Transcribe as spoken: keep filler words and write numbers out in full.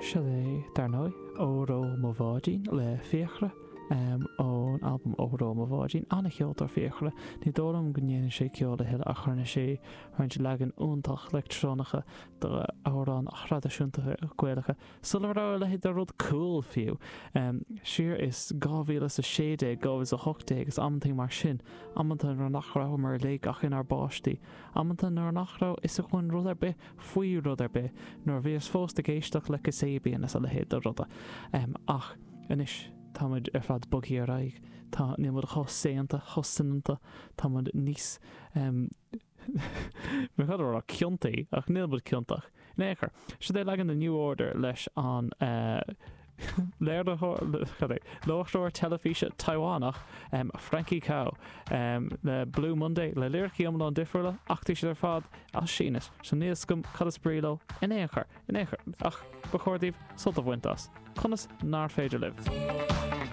Se é dar nói óró mo bháidín le féchra um, ón album óró mo bháidín anna cheoltar féchra ní dólam gnéan sé ceol a heile a churna sé haint legan úntach electrónacha do árán achrad a siúntacha gcuilecha sulla le hid a rud cool fiú um, siar is gáhíle sa sédé gáhis a hochté agus amtí mar sin amanta ar nachrá mar le ach in ar báistí amanta ar nachrá is a chun rud ar be faoi rud ar be nóir bhíos fósta géisteach le sébíon is a le héad a ruda um, ach inis táid ar fad bugí ar raig tá nímod chos séanta chosananta táid níos um, me chad a cionntaí ach nílbud cionntaach néchar se dé legan na New Order leis an uh, Láchtóir telefíse Taiwanach um, Frankie Cow um, le Blue Monday le lyricí am an difriúla achtaí sé ar fad as sínas so níos gom cadas brílo in échar in échar ach ba chóirdíh sult a bhaintas chunas nar féidir libh